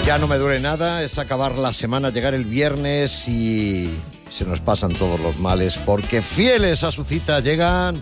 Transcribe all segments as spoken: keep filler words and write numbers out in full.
Ya no me duele nada, es acabar la semana, llegar el viernes y se nos pasan todos los males, porque fieles a su cita llegan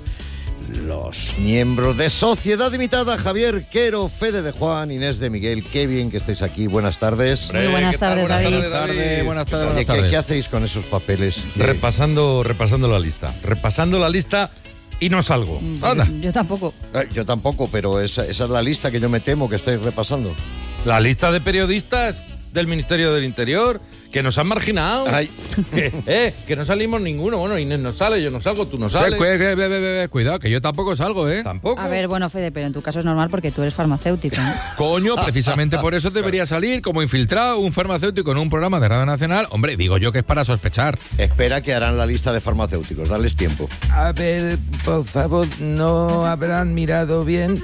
los miembros de Sociedad Limitada. Javier Quero, Fede de Juan, Inés de Miguel. Qué bien que estéis aquí. Buenas tardes. Muy buenas tardes, David. Buenas tardes, buenas tardes. Oye, Buenas ¿qué, tardes. ¿qué hacéis con esos papeles? Repasando, repasando la lista. Repasando la lista y no salgo. Anda. Yo tampoco. Eh, yo tampoco, pero esa, esa es la lista que yo me temo que estáis repasando. La lista de periodistas del Ministerio del Interior que nos han marginado. Ay. Que, eh, que no salimos ninguno. Bueno, Inés no sale, yo no salgo, tú no sales. Cu- cu- cu- cu- cu- Cuidado, que yo tampoco salgo, ¿eh? Tampoco. A ver, bueno, Fede, pero en tu caso es normal porque tú eres farmacéutico, ¿no? Coño, precisamente por eso debería salir como infiltrado un farmacéutico en un programa de Radio Nacional. Hombre, digo yo que es para sospechar. Espera que harán la lista de farmacéuticos, darles tiempo. A ver, por favor, no habrán mirado bien.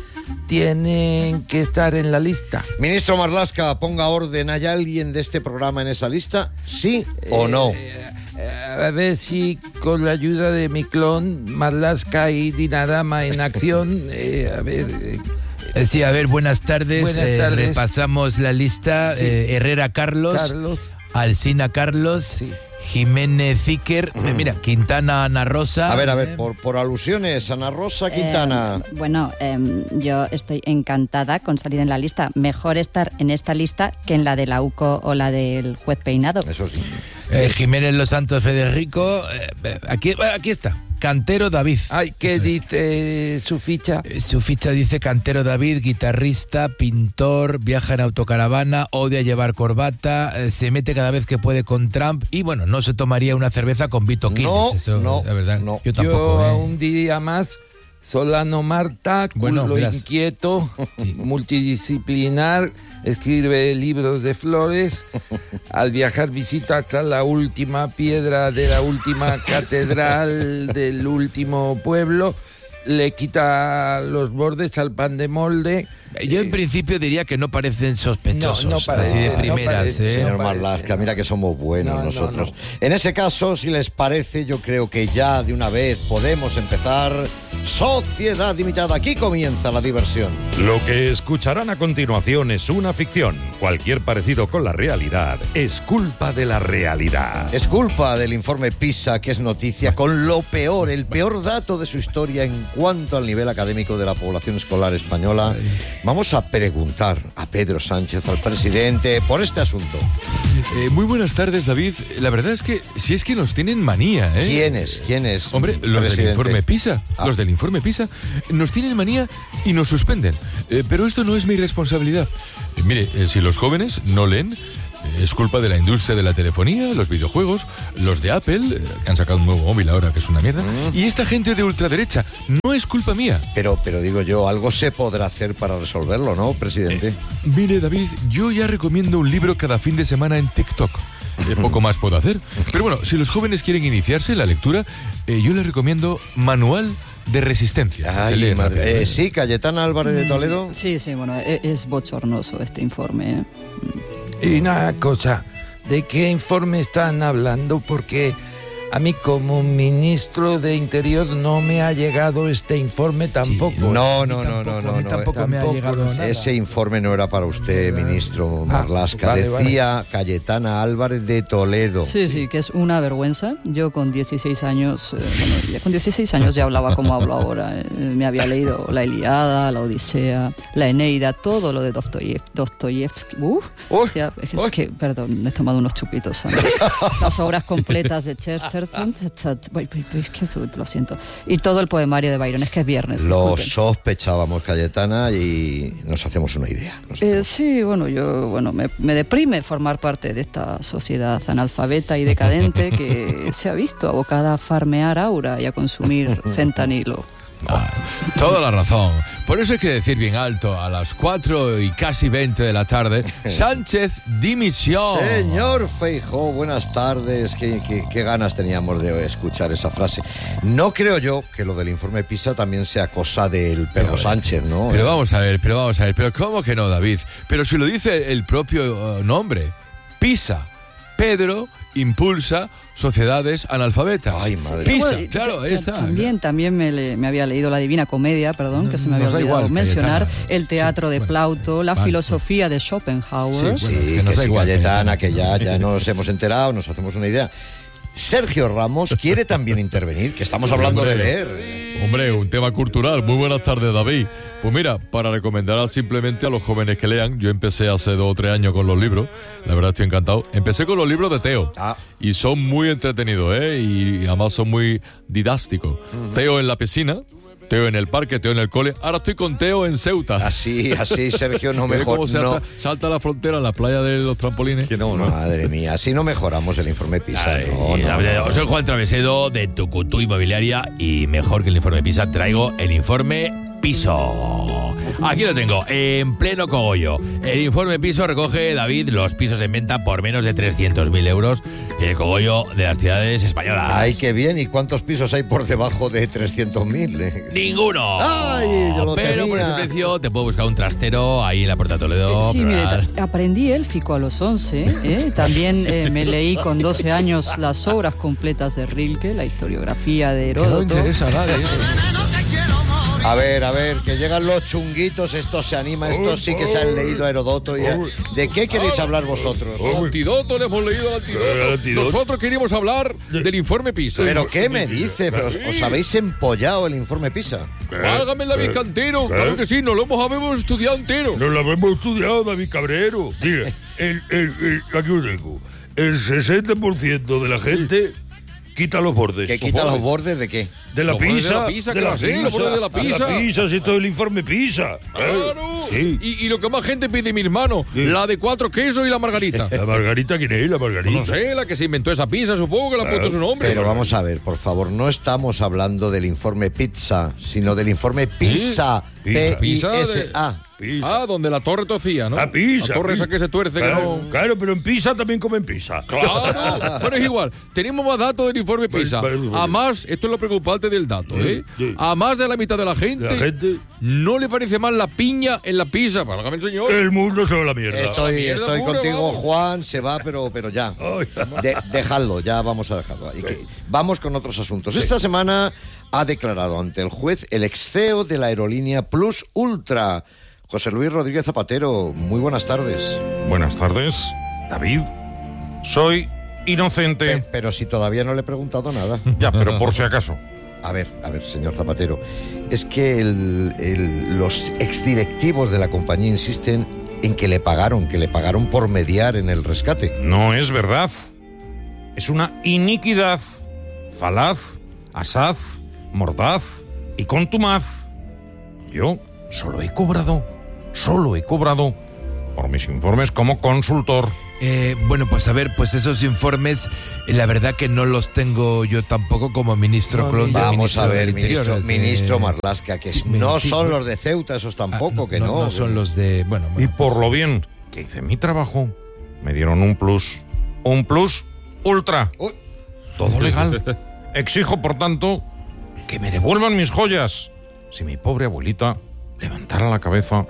Tienen que estar en la lista. Ministro Marlaska, ponga orden. ¿Hay alguien de este programa en esa lista? ¿Sí o no? Eh, eh, a ver si con la ayuda de mi clon, Marlaska y Dinarama en acción, eh, a ver... eh, Sí, a ver, buenas tardes. Buenas Eh, tardes. repasamos la lista. Sí. Eh, Herrera Carlos, Carlos, Alsina Carlos, sí. Jiménez Iker, eh, mira, Quintana Ana Rosa. A ver, a ver, por, por alusiones, Ana Rosa Quintana. Eh, bueno, eh, yo estoy encantada con salir en la lista. Mejor estar en esta lista que en la de la U C O o la del juez Peinado. Eso sí. Eh, Jiménez Los Santos Federico. eh, eh, aquí, aquí está. Cantero David. Ay, ¿qué Eso es. dice su ficha? Eh, Su ficha dice Cantero David, guitarrista, pintor, viaja en autocaravana, odia llevar corbata, eh, se mete cada vez que puede con Trump y bueno, no se tomaría una cerveza con Vito Quiles. No, eso, no, la verdad. no. Yo tampoco. Yo eh. aún diría más. Solano Marta, Bueno, culo verás. inquieto, multidisciplinar, escribe libros de flores, al viajar visita hasta la última piedra de la última catedral del último pueblo, le quita los bordes al pan de molde. Yo en principio diría que no parecen sospechosos, No, no parece, así de no primeras, parece, ¿eh? Señor no parece. Marlaska, mira que somos buenos No, no, nosotros. no. En ese caso, si les parece, yo creo que ya de una vez podemos empezar Sociedad Limitada. Aquí comienza la diversión. Lo que escucharán a continuación es una ficción. Cualquier parecido con la realidad es culpa de la realidad. Es culpa del informe PISA, que es noticia con lo peor, el peor dato de su historia en cuanto al nivel académico de la población escolar española. Vamos a preguntar a Pedro Sánchez, al presidente, por este asunto. Eh, muy buenas tardes, David. La verdad es que si es que nos tienen manía, ¿eh? ¿Quién es? ¿Quién es? Hombre, los presidente? del informe PISA, Ah. los del informe PISA, nos tienen manía y nos suspenden. Eh, pero esto no es mi responsabilidad. Eh, mire, eh, si los jóvenes no leen, eh, es culpa de la industria de la telefonía, los videojuegos, los de Apple, eh, que han sacado un nuevo móvil ahora que es una mierda, Mm. y esta gente de ultraderecha. No es culpa mía. Pero, pero digo yo, algo se podrá hacer para resolverlo, ¿no, presidente? Mire, David, yo ya recomiendo un libro cada fin de semana en TikTok. Eh, poco más puedo hacer. Pero bueno, si los jóvenes quieren iniciarse en la lectura, eh, yo les recomiendo Manual de Resistencia. Se Ay, lee madre. rápido, ¿eh? Eh, sí, Cayetana Álvarez de Toledo. Sí, sí, bueno, e- es bochornoso este informe, ¿eh? Y una cosa, ¿de qué informe están hablando? Porque a mí como ministro de Interior no me ha llegado este informe tampoco. No, no, no, no, A no. mí no. tampoco me ha Tampoco, llegado no. nada. Ese informe no era para usted, ministro Ah, Marlaska. vale, Decía Cayetana Álvarez de Toledo. Sí, sí, que es una vergüenza. Yo con dieciséis años, eh, bueno, ya con dieciséis años ya hablaba como hablo ahora. Eh, me había leído la Ilíada, la Odisea, la Eneida, todo lo de Dostoyev- Dostoyevsky. Uh, Uy, o sea, es, uy. que, perdón, he tomado unos chupitos antes. Las obras completas de Chesterton. Es que eso, lo siento. Y todo el poemario de Byron, es que es viernes. Lo disculpen. sospechábamos, Cayetana, y nos hacemos una idea. Nos Eh, hacemos- sí, bueno, yo, bueno, me, me deprime formar parte de esta sociedad analfabeta y decadente que se ha visto abocada a farmear aura y a consumir fentanilo. Ah, toda la razón. Por eso hay que decir bien alto, a las cuatro y casi veinte de la tarde, Sánchez dimisión. Señor Feijóo, buenas tardes. Qué, qué- qué ganas teníamos de escuchar esa frase. No creo yo que lo del informe PISA también sea cosa del perro Pero, Sánchez, ¿no? Pero vamos a ver, pero vamos a ver, pero ¿cómo que no, David? Pero si lo dice el propio eh, nombre, PISA. Pedro impulsa sociedades analfabetas. Ay, madre. Pisa, Bueno, claro, ahí está. También, también me, le- me había leído la Divina Comedia, perdón, que se me había Nos da olvidado igual, mencionar, Cayetana. el teatro Sí, de bueno, Plauto, la vale, filosofía de Schopenhauer. Sí, Sí, Bueno, que que, nos da sí, igual, Cayetana, que Cayetana. ya, ya nos hemos enterado, nos hacemos una idea. Sergio Ramos quiere también intervenir, que estamos hablando de leer. Hombre, un tema cultural. Muy buenas tardes, David. Pues mira, para recomendar simplemente a los jóvenes que lean, yo empecé hace dos o tres años con los libros, la verdad estoy encantado. Empecé con los libros de Teo Ah. y son muy entretenidos, ¿eh? Y además son muy didácticos. Teo en la piscina, Teo en el parque, Teo en el cole. Ahora estoy con Teo en Ceuta. Así, así, Sergio, no ¿Ves mejor. cómo salta, No. salta la frontera en la playa de los trampolines? Que no, ¿no? Madre mía, así no mejoramos el informe PISA. Ay, No, no, no, no. Soy Juan Travesedo de Tucutú Inmobiliaria y mejor que el informe PISA traigo el informe Piso. Aquí lo tengo, en pleno cogollo. El informe Piso recoge, David, los pisos en venta por menos de trescientos mil euros en el cogollo de las ciudades españolas. Ay, qué bien. ¿Y cuántos pisos hay por debajo de trescientos mil? ¡Ninguno! Ay, yo lo Pero por temía. ese precio te puedo buscar un trastero ahí en la Puerta de Toledo. Eh, sí, mire, fenomenal. ta- aprendí élfico a los once, ¿eh? También eh, me leí con doce años las obras completas de Rilke, la historiografía de Que no Heródoto. interesa nada eso. A ver, a ver, que llegan los chunguitos, estos se anima, estos sí que se han leído a Heródoto. y a- ¿De qué queréis hablar vosotros? Antídoto, le hemos leído el antídoto. El antídoto. Nosotros queríamos hablar del informe PISA. ¿Pero qué me dice? Pero os, os habéis empollado el informe PISA. Válgame la Vizcantero, claro que sí, nos lo hemos, habemos estudiado entero. Nos lo hemos estudiado, David Cabrero. Diga, el, el, el- aquí lo tengo. El sesenta por ciento de la gente quita los bordes. ¿Que quita los bordes de qué? De la Los bordes de pizza. la pizza, que lo sé, los bordes de la pizza. La pizza, si esto es el informe pizza. ¡Claro! Sí. Y, y lo que más gente pide, mi hermano, Sí. la de cuatro quesos y la margarita. ¿La Margarita quién es? La Margarita. No sé, la que se inventó esa pizza, supongo que le ha puesto su nombre. Pero vamos a ver, por favor, no estamos hablando del informe pizza, sino del informe PISA. Pizza. P I Pizza de- S A. Pizza. Ah, donde la torre tocía, ¿no? La pizza. La torre esa pizza. que se tuerce, que claro, no... Claro, pero en pizza también comen pizza. Claro, pero es igual. Tenemos más datos del informe PISA. Vale, vale. A más, esto es lo preocupante del dato, ¿eh? Sí. A más de la mitad de la gente, La gente. no le parece mal la piña en la pizza. Válgame el señor. El mundo se va a la mierda. Estoy, mierda estoy pura, contigo, vamos. Juan, se va, pero, pero ya. Ay, De- dejadlo, ya vamos a dejarlo. Y que- vamos con otros asuntos. Esta semana ha declarado ante el juez el ex C E O de la aerolínea Plus Ultra, José Luis Rodríguez Zapatero. Muy buenas tardes. Buenas tardes, David. Soy Pe- inocente. pero si todavía no le he preguntado nada. Ya, pero por si acaso. A ver, a ver, señor Zapatero, es que el- el- los exdirectivos de la compañía insisten en que le pagaron, que le pagaron por mediar en el rescate. No es verdad. Es una iniquidad. Falaz, asaz, mordaz y contumaz. Yo solo he cobrado, solo he cobrado por mis informes como consultor. Eh, bueno, pues a ver, pues esos informes, eh, la verdad que no los tengo yo tampoco como ministro clon del Vamos ministro a ver, del Interior, ministro, es, eh, ministro Marlaska, que sí, no sí, son sí. los de Ceuta, esos tampoco, Ah, que no. No son los de... Bueno, Y bueno, por pues, lo bien que hice mi trabajo, me dieron un plus. Un plus ultra. Uy. Todo legal. Exijo, por tanto, que me devuelvan mis joyas. Si mi pobre abuelita levantara la cabeza.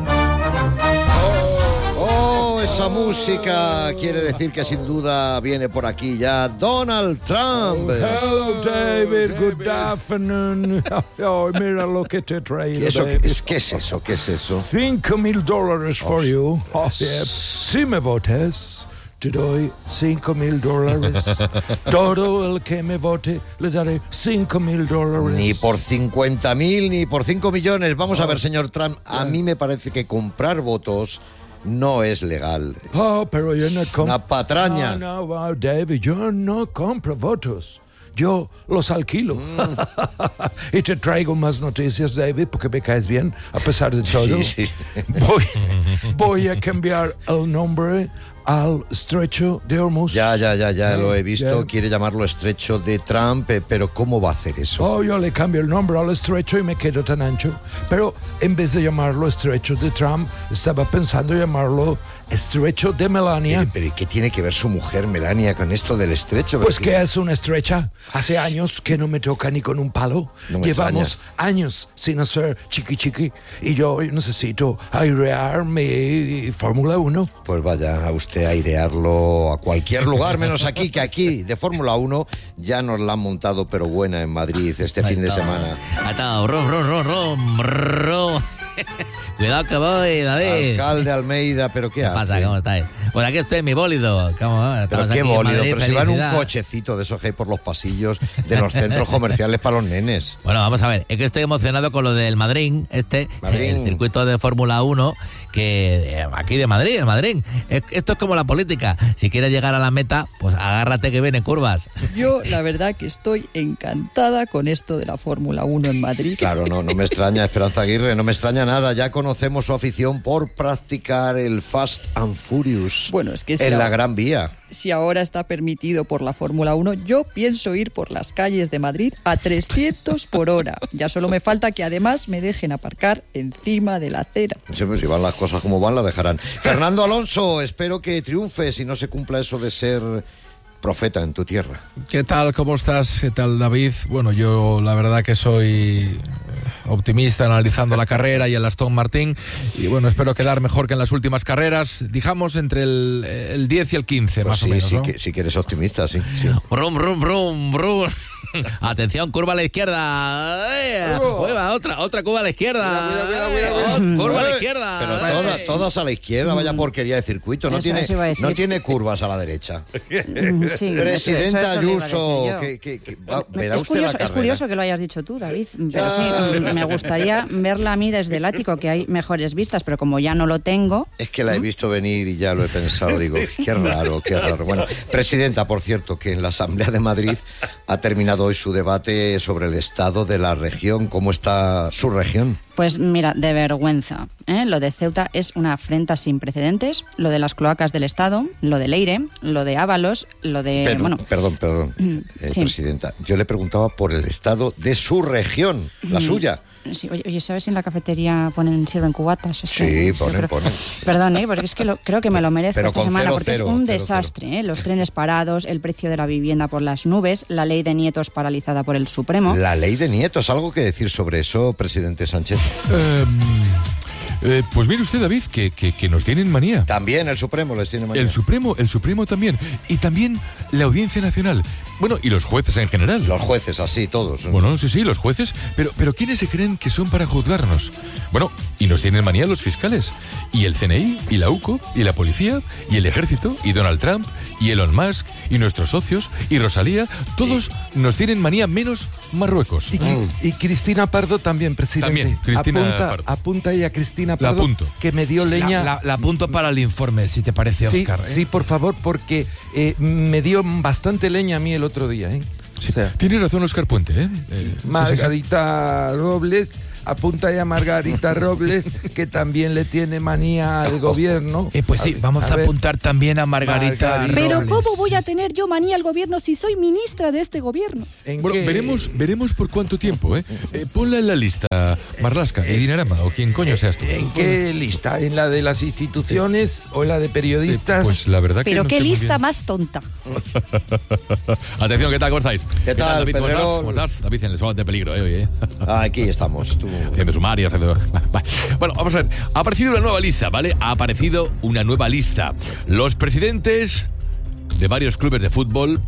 Oh, esa música quiere decir que sin duda viene por aquí ya Donald Trump. Hello, David. Good afternoon. Oh, mira lo que te he traído, ¿Y eso qué David. es, qué es eso? ¿Qué es eso? Cinco mil dólares for Oh, you. Oh, yeah. Si me votes, te doy cinco mil dólares. Todo el que me vote le daré cinco mil dólares. Ni por cincuenta mil ni por cinco millones. Vamos a ver, señor Trump, a mí me parece que comprar votos no es legal. Oh, pero yo no compro. Una patraña. No, no, wow, David, yo no compro votos. Yo los alquilo. Mm. Y te traigo más noticias, David, porque me caes bien, a pesar de todo. Sí, sí. Voy, voy a cambiar el nombre al estrecho de Hormuz. Ya, ya, ya, ya lo he visto. Ya. Quiere llamarlo estrecho de Trump, eh, pero ¿cómo va a hacer eso? Oh, yo le cambio el nombre al estrecho y me quedo tan ancho. Pero en vez de llamarlo estrecho de Trump, estaba pensando llamarlo estrecho de Melania. Pero, pero ¿y qué tiene que ver su mujer Melania con esto del estrecho? Pues Porque- que es una estrecha. Hace años que no me toca ni con un palo. No me Llevamos años sin hacer chiqui chiqui. Y yo necesito airear mi Fórmula uno. Pues vaya, a usted irse a airearlo a cualquier lugar, menos aquí, que aquí de Fórmula uno ya nos la han montado, pero buena en Madrid este fin de semana. Ha estado rom, rom, rom, rom, rom. Cuidado que voy, David. Alcalde Almeida, ¿pero qué, ¿Qué hace? pasa? ¿Cómo estáis? Pues aquí estoy en mi bólido. ¿Cómo? Pero Estamos qué aquí en bólido, Madrid, pero si va en un felicidad. cochecito de esos que hay por los pasillos de los centros comerciales para los nenes. Bueno, vamos a ver, es que estoy emocionado con lo del Madrid, este, Madrid. el circuito de Fórmula uno, que eh, aquí de Madrid, en Madrid. Es- Esto es como la política. Si quieres llegar a la meta, pues agárrate que vienen curvas. Yo, la verdad, que estoy encantada con esto de la Fórmula uno en Madrid. Claro, no, no me extraña, Esperanza Aguirre, no me extraña nada. Ya conocemos su afición por practicar el Fast and Furious Bueno, es que si, en la ahora, Gran Vía. si ahora está permitido por la Fórmula uno, yo pienso ir por las calles de Madrid a trescientos por hora. Ya solo me falta que además me dejen aparcar encima de la acera. Sí, pues si van las cosas como van, la dejarán. Fernando Alonso, espero que triunfes y no se cumpla eso de ser profeta en tu tierra. ¿Qué tal? ¿Cómo estás? ¿Qué tal, David? Bueno, yo la verdad que soy optimista analizando la carrera y el Aston Martin, y bueno, espero quedar mejor que en las últimas carreras, digamos entre el, el diez y el quince, Pues más sí, o menos, sí, ¿no? que, sí que eres optimista, sí. sí. Brum, brum, brum, brum. Atención, curva a la izquierda. ¡Eh! Uy, va, otra, otra curva a la izquierda. ¡Eh! Curva a la Eh, izquierda. Pero ¡Eh! todas, todas a la izquierda, vaya porquería de circuito. No Eso- tiene, eso iba a decir. no tiene curvas a la derecha. Mm, sí, Presidenta eso- eso lo iba a Ayuso, decir yo. que, que- que- va, Me- verá es, usted la curioso, es carrera. curioso que lo hayas dicho tú, David, pero Ya. sí, mm, me gustaría verla a mí desde el ático, que hay mejores vistas, pero como ya no lo tengo, Es que la he visto venir y ya lo he pensado. Digo, qué raro, qué raro. Bueno, presidenta, por cierto, que en la Asamblea de Madrid ha terminado hoy su debate sobre el estado de la región. ¿Cómo está su región? pues mira, de vergüenza. ¿eh? Lo de Ceuta es una afrenta sin precedentes, lo de las cloacas del Estado, lo de Leire, lo de Ábalos, lo de... Perdón, bueno, perdón, perdón, eh, sí. presidenta. Yo le preguntaba por el estado de su región, la suya. sí, oye, oye, ¿sabes si en la cafetería ponen sirven cubatas? Es Sí, que- yo ponen, creo- ponen. Perdón, ¿eh? Porque es que lo- creo que me lo merezco Pero esta con semana, cero, porque cero, es un cero, desastre, ¿eh? Los trenes parados, el precio de la vivienda por las nubes, la ley de nietos paralizada por el Supremo. La ley de nietos, ¿algo que decir sobre eso, presidente Sánchez? Eh, eh, pues mire usted, David, que, que, que nos tienen manía. También el Supremo les tiene mañana. El Supremo, el Supremo también. Y también la Audiencia Nacional. Bueno, y los jueces en general. Los jueces, así, todos. Bueno, sí, sí, los jueces. Pero, pero ¿quiénes se creen que son para juzgarnos? Bueno, y nos tienen manía los fiscales. Y el C N I, y la U C O, y la policía, y el ejército, y Donald Trump, y Elon Musk, y nuestros socios, y Rosalía. Todos nos tienen manía menos Marruecos. Y, y Cristina Pardo también, presidente. También, Cristina apunta, Pardo. apunta ahí a Cristina La Pardo, apunto. que me dio leña. La, la- la apunto para el informe, si te parece, sí, Óscar. ¿eh? sí, por favor, porque eh, me dio bastante leña a mí el otro día, ¿eh? O sea, Tiene razón Óscar Puente, ¿eh? Eh, sí, sí, sí. Margarita Robles, apunta ahí a Margarita Robles, que también le tiene manía al gobierno. Eh, pues sí, ver, vamos a, ver. apuntar también a Margarita. Margarita. Pero Robles. ¿cómo voy a tener yo manía al gobierno si soy ministra de este gobierno? ¿En Bueno, qué? veremos, veremos por cuánto tiempo, ¿eh? Eh, Ponla en la lista, Marlaska, y Dinarama, o quien coño seas tú. ¿En qué lista? ¿En la de las instituciones o en la de periodistas? Pues la verdad que Pero no qué sé muy lista bien. más tonta. Atención, ¿qué tal? ¿Cómo estáis? ¿Qué tal, David? ¿Cómo estás? Pedrerol? ¿Cómo estás? David, en el salón de peligro, ¿eh? Hoy, ¿eh? Ah, aquí estamos. Tú. Haciendo sumarios, haciendo... Bueno, vamos a ver. Ha aparecido una nueva lista, ¿vale? Ha aparecido una nueva lista. Los presidentes de varios clubes de fútbol,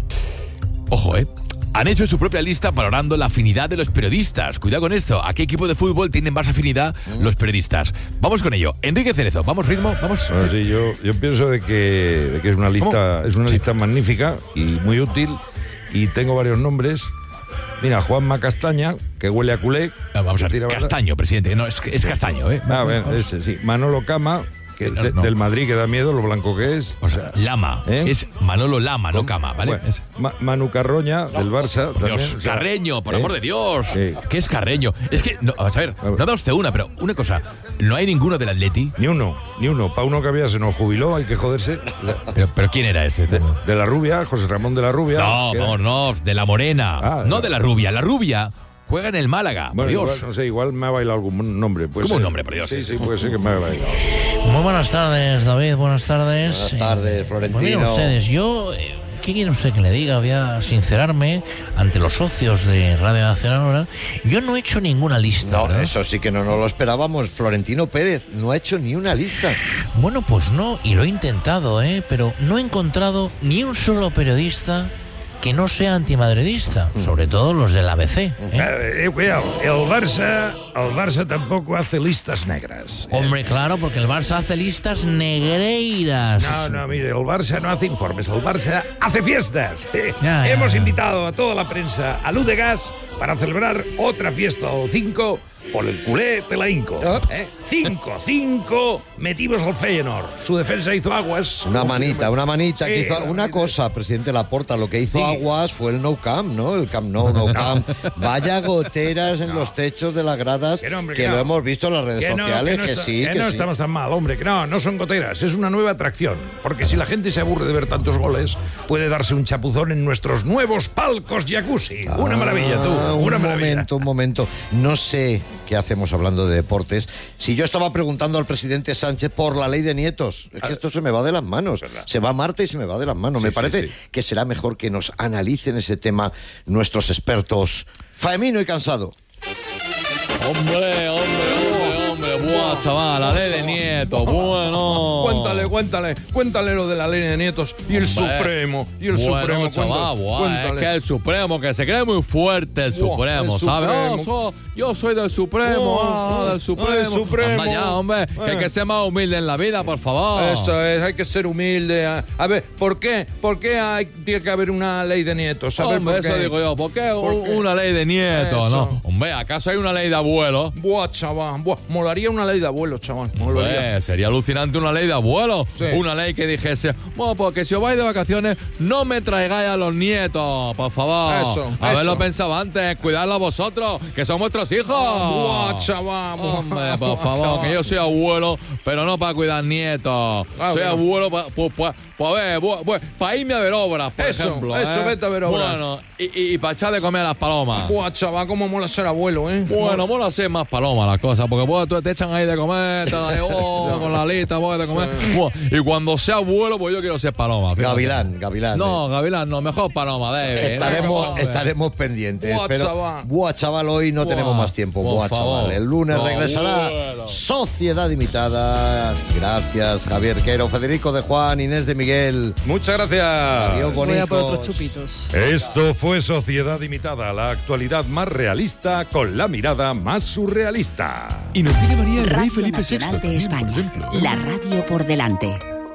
ojo, ¿eh? Han hecho su propia lista valorando la afinidad de los periodistas. Cuidado con esto. ¿A qué equipo de fútbol tienen más afinidad los periodistas? Vamos con ello. Enrique Cerezo, vamos ritmo, vamos. Bueno, sí, yo, yo pienso de que, de que es una lista, ¿Cómo? es una Sí. lista magnífica y muy útil. Y tengo varios nombres. Mira, Juanma Castaña, que huele a culé. Ah, Vamos a ver. Tira verdad. Castaño, presidente. No, es, es Castaño, ¿eh? Ah, bueno, Vamos. ese sí. Manolo Cama, que No, de- no. del Madrid, que da miedo, lo blanco que es. O sea, Lama. ¿Eh? Es Manolo Lama, no Cama, ¿vale? Bueno, Es- Ma- Manu Carroña, del Barça. Por también, Dios, o sea, Carreño, por ¿eh? amor de Dios. Sí. ¿Qué es Carreño? Es que, no, vamos a ver, no da usted una, pero una cosa. No hay ninguno del Atleti. Ni uno, ni uno. Para uno que había se nos jubiló, hay que joderse. Pero, pero ¿quién era ese? De, de la Rubia, José Ramón de la Rubia. No, que era- vamos, no, de la Morena. Ah, no de de la Rubia. La Rubia juega en el Málaga, Bueno, por Dios. igual, no sé, igual me ha bailado algún nombre. puede ¿Cómo un ser. nombre, por Dios? Sí, sí, puede ser que me ha bailado. Muy buenas tardes, David, buenas tardes. Buenas tardes, Eh, Florentino. Pues miren ustedes, yo eh, ¿qué quiere usted que le diga? Voy a sincerarme ante los socios de Radio Nacional ahora. Yo no he hecho ninguna lista. No, ¿verdad? eso sí que no nos lo esperábamos. Florentino Pérez no ha hecho ni una lista. Bueno, pues no, y lo he intentado, ¿eh? Pero no he encontrado ni un solo periodista que no sea antimadridista, sobre todo los del A B C. ¿eh? Eh, eh, cuidado, el Barça, el Barça tampoco hace listas negras. Hombre, claro, porque el Barça hace listas negreiras. No, no, mire, el Barça no hace informes, el Barça hace fiestas. Ya, ya, Hemos ya. invitado a toda la prensa a Luz de Gas para celebrar otra fiesta o cinco por el culé te la hinco. Ah. ¿eh? Cinco, cinco metimos al Feyenoord. Su defensa hizo aguas. Una manita, una manita Sí, que hizo. una Una manita. cosa, presidente Laporta, lo que hizo Sí. aguas fue el no camp, ¿no? El camp no, no camp. Vaya goteras en los techos de las gradas, Que no, hombre, que que lo no. hemos visto en las redes Que no, sociales, no que, está- sí, que que no sí. estamos tan mal, hombre, que no, no son goteras, es una nueva atracción. Porque si la gente se aburre de ver tantos goles, puede darse un chapuzón en nuestros nuevos palcos jacuzzi. Una maravilla, tú, Ah, una un maravilla. momento, un momento. No sé qué hacemos hablando de deportes. Si yo estaba preguntando al presidente Sánchez por la ley de nietos, es que esto se me va de las manos. verdad. Se va a Marte y se me va de las manos. Sí, me sí, parece sí. que será mejor que nos analicen ese tema nuestros expertos. Faemino y Cansado. Hombre, hombre, hombre, hombre. Buah, chaval, la ley de nietos. Bueno. Cuéntale, cuéntale, cuéntale lo de la ley de nietos y el Hombre. Supremo. Y el Bueno, Supremo. chaval, cuéntale, buah, cuéntale. es que el Supremo, que se cree muy fuerte el Buah, Supremo, el ¿sabes? Supremo. Oh, so- yo soy del Supremo, Oh, ah, del oh, Supremo. el Supremo. Anda ya, hombre, que hay Eh. que ser más humilde en la vida, por favor. Eso es, hay que ser humilde. A, a ver, ¿por qué? ¿Por qué hay, tiene que haber una ley de nietos? A ver, Hombre, ¿por qué? eso digo yo, ¿por qué, ¿Por u- qué? una ley de nietos, Eso. no? Hombre, ¿acaso hay una ley de abuelos? Buah, chaval, buah, molaría una ley de abuelos, chaval. Molaría. Hombre, sería alucinante una ley de abuelos. Sí. Una ley que dijese, bueno, porque si os vais de vacaciones, no me traigáis a los nietos, por favor. Eso, Haberlo eso. pensado antes, cuidadlo a vosotros, que son vuestros hijos. Buah, chaval, buah, Hombre, por buah, favor, chaval. que yo soy abuelo, pero no para cuidar nietos. Ah, soy bueno. abuelo para pues, pues, pues, ver, bu- bu- para irme a ver obras, por Eso, ejemplo. eso, ¿eh? vete a ver obras. Bueno, y, y, y para echar de comer a las palomas. Buah, chaval, cómo mola ser abuelo, ¿eh? Bueno, mola ser más paloma las cosas, porque pues, tú te echan ahí de comer, te dan ahí, oh, con la lista, pues, de comer. Buah, y cuando sea abuelo, pues yo quiero ser paloma. fíjate. Gavilán, Gavilán. No, Gavilán, no, mejor paloma, David. Estaremos, No, estaremos pendientes. Buah, pero, chaval. buah, chaval, hoy no Buah, tenemos más tiempo. por Buah, favor. chaval. El lunes No, regresará bueno. Sociedad Imitada. Gracias, Javier Quero, Federico de Juan, Inés de Miguel. Muchas gracias. Adiós, Voy a por bonicos. otros chupitos. Esto fue Sociedad Imitada, la actualidad más realista con la mirada más surrealista. Y nos tiene María el rey Radio Felipe sexto. Nacional de también, por España. ejemplo. La radio por delante.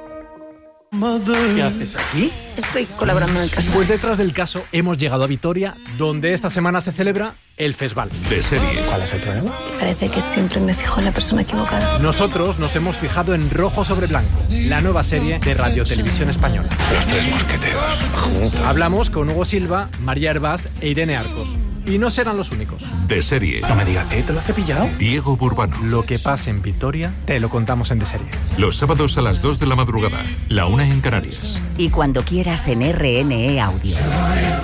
¿Qué haces aquí? Estoy colaborando en el caso. Pues detrás del caso hemos llegado a Vitoria, donde esta semana se celebra el Fesval. De serie. ¿Cuál es el problema? Parece que siempre me fijo en la persona equivocada. Nosotros nos hemos fijado en Rojo sobre Blanco, la nueva serie de Radio Televisión Española. Los tres mosqueteros. Hablamos con Hugo Silva, María Hervás e Irene Arcos. Y no serán los únicos. De serie. No me digas que te lo has cepillado. Diego Burbano. Lo que pasa en Vitoria, te lo contamos en De Serie. Los sábados a las dos de la madrugada. La una en Canarias. Y cuando quieras en R N E Audio.